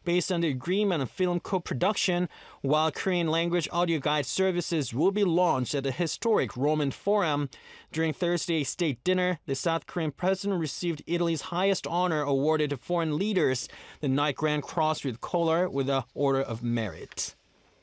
based on the agreement on film co-production, while Korean language audio guide services will be launched at the historic Roman Forum. During Thursday's state dinner, the South Korean president received Italy's highest honor awarded to foreign leaders, the Knight Grand Cross with Collar with the Order of Merit.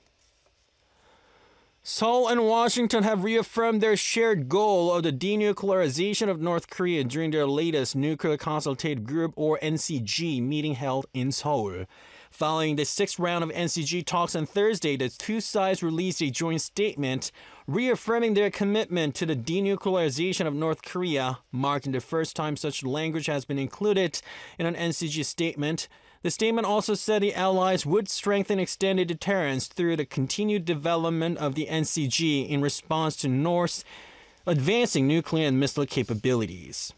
Seoul and Washington have reaffirmed their shared goal of the denuclearization of North Korea during their latest Nuclear Consultative Group, or NCG, meeting held in Seoul. Following the sixth round of NCG talks on Thursday, the two sides released a joint statement reaffirming their commitment to the denuclearization of North Korea, marking the first time such language has been included in an NCG statement. The statement also said the allies would strengthen extended deterrence through the continued development of the NCG in response to North's advancing nuclear and missile capabilities.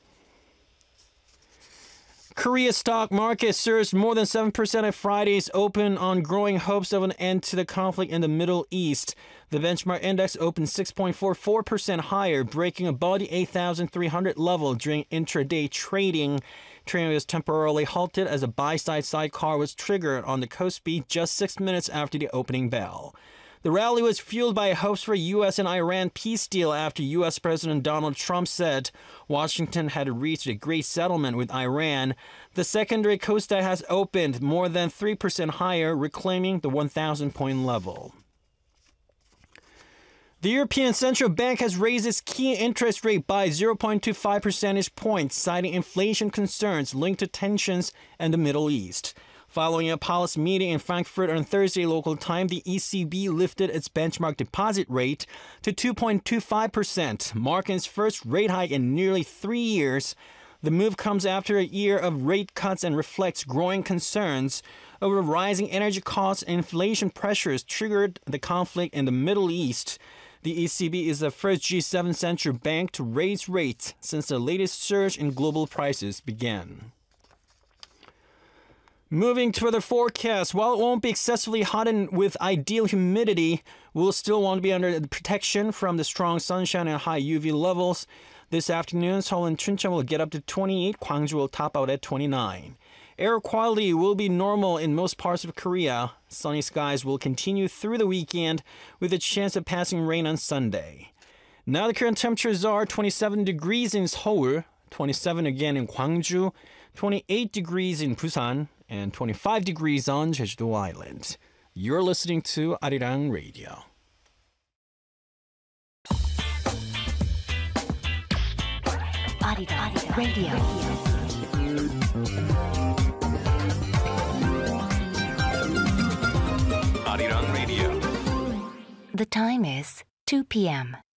Korea's stock market surged more than 7% at Friday's open on growing hopes of an end to the conflict in the Middle East. The benchmark index opened 6.44% higher, breaking above the 8,300 level during intraday trading. Trading was temporarily halted as a buy-side sidecar was triggered on the Kospi just 6 minutes after the opening bell. The rally was fueled by hopes for U.S. and Iran peace deal after U.S. President Donald Trump said Washington had reached a great settlement with Iran. The secondary Kosdaq has opened more than 3% higher, reclaiming the 1,000-point level. The European Central Bank has raised its key interest rate by 0.25 percentage points, citing inflation concerns linked to tensions in the Middle East. Following a policy meeting in Frankfurt on Thursday local time, the ECB lifted its benchmark deposit rate to 2.25%, marking its first rate hike in nearly 3 years. The move comes after a year of rate cuts and reflects growing concerns over rising energy costs and inflation pressures triggered the conflict in the Middle East. The ECB is the first G7 central bank to raise rates since the latest surge in global prices began. Moving to the forecast, while it won't be excessively hot and with ideal humidity, we'll still want to be under the protection from the strong sunshine and high UV levels. This afternoon, Seoul and Chuncheon will get up to 28, Gwangju will top out at 29. Air quality will be normal in most parts of Korea. Sunny skies will continue through the weekend with a chance of passing rain on Sunday. Now the current temperatures are 27 degrees in Seoul, 27 again in Gwangju, 28 degrees in Busan, and 25 degrees on Jeju-do Island. You're listening to Arirang Radio. Arirang Radio. Arirang Radio. The time is 2 p.m.